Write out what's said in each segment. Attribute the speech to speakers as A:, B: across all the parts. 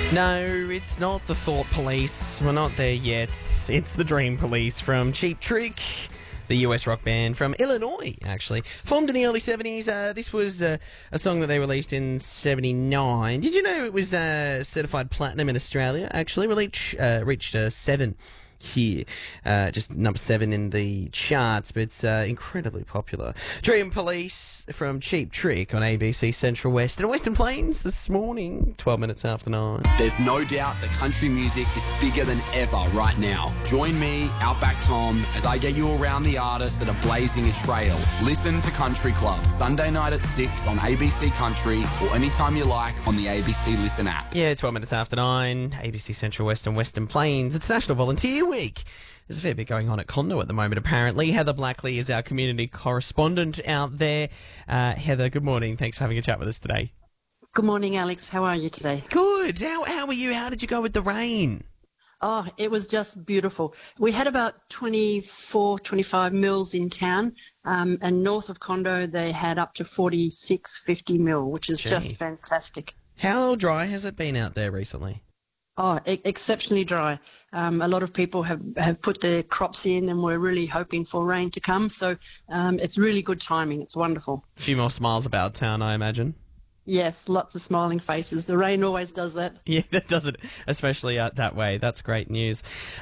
A: No, it's not the Thought Police. We're not there yet. It's the Dream Police from Cheap Trick, the US rock band from Illinois, actually. Formed in the early 70s. This was a song that they released in 79. Did you know it was certified platinum in Australia, actually? Reached 7 here. Just number 7 in the charts, but it's incredibly popular. Dream Police from Cheap Trick on ABC Central West and Western Plains this morning, 12 minutes after 9.
B: There's no doubt that country music is bigger than ever right now. Join me, Outback Tom, as I get you around the artists that are blazing a trail. Listen to Country Club, Sunday night at 6 on ABC Country or anytime you like on the ABC Listen app.
A: Yeah, 12 minutes after 9, ABC Central West and Western Plains. It's National Volunteer Week. There's a fair bit going on at Condo at the moment, apparently. Heather Blackley is our community correspondent out there. Heather, good morning. Thanks for having a chat with us today.
C: Good morning, Alex. How are you today?
A: Good. How are you? How did you go with the rain?
C: Oh, it was just beautiful. We had about 24, 25 mils in town, and north of Condo they had up to 46, 50 mil, which is just fantastic.
A: How dry has it been out there recently?
C: Oh, exceptionally dry. A lot of people have put their crops in and we're really hoping for rain to come. So it's really good timing. It's wonderful.
A: A few more smiles about town, I imagine.
C: Yes, lots of smiling faces. The rain always does that.
A: Yeah, that does it, especially out that way. That's great news.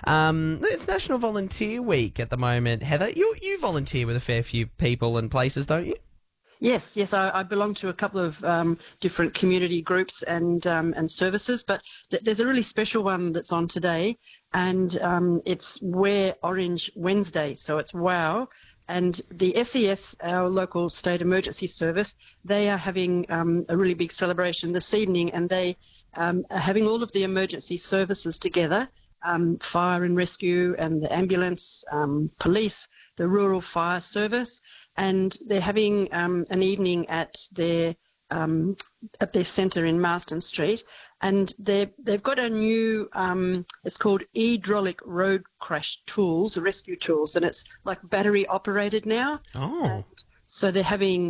A: It's National Volunteer Week at the moment. Heather, you volunteer with a fair few people and places, don't you?
C: Yes, I belong to a couple of different community groups and services, but there's a really special one that's on today, and it's Wear Orange Wednesday, so it's WOW. And the SES, our local state emergency service, they are having a really big celebration this evening, and they are having all of the emergency services together, fire and rescue and the ambulance, police, the rural fire service, and they're having an evening at their centre in Marston Street, and they've got a new it's called hydraulic road crash tools, rescue tools, and it's like battery operated now.
A: Oh,
C: and so they're having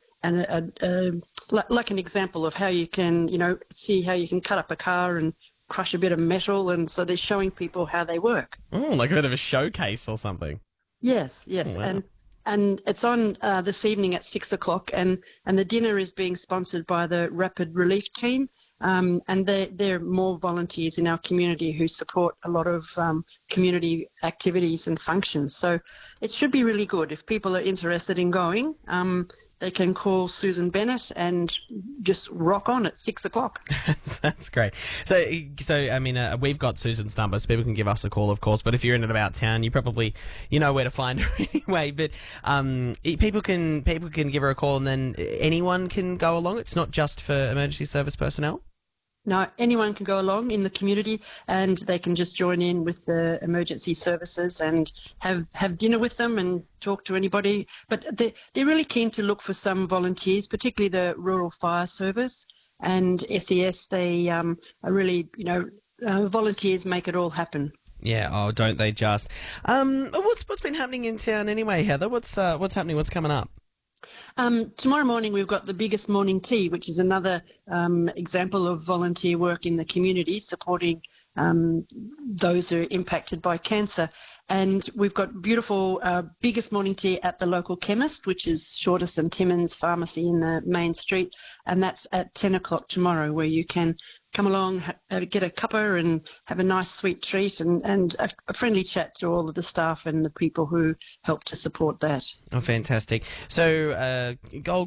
C: like an example of how you can see how you can cut up a car and crush a bit of metal, and so they're showing people how they work.
A: Oh, like a bit of a showcase or something.
C: Yes,
A: Oh, wow.
C: And it's on this evening at 6 o'clock, and the dinner is being sponsored by the Rapid Relief Team, and they're more volunteers in our community who support a lot of community activities and functions. So it should be really good. If people are interested in going, they can call Susan Bennett and just rock on at 6 o'clock.
A: That's great. So I mean, we've got Susan's number, so people can give us a call, of course. But if you're in and about town, you probably know where to find her anyway. But people can give her a call, and then anyone can go along. It's not just for emergency service personnel.
C: No, anyone can go along in the community, and they can just join in with the emergency services and have dinner with them and talk to anybody. But they're really keen to look for some volunteers, particularly the Rural Fire Service and SES. They are really, volunteers make it all happen.
A: Yeah. Oh, don't they just? What's been happening in town anyway, Heather? What's happening? What's coming up?
C: Tomorrow morning we've got the biggest morning tea, which is another example of volunteer work in the community supporting those who are impacted by cancer. And we've got beautiful biggest morning tea at the local chemist, which is Shortest and Timmins Pharmacy in the main street, and that's at 10 o'clock tomorrow, where you can come along, get a cuppa and have a nice sweet treat and a friendly chat to all of the staff and the people who help to support that.
A: Oh, fantastic. So, Gold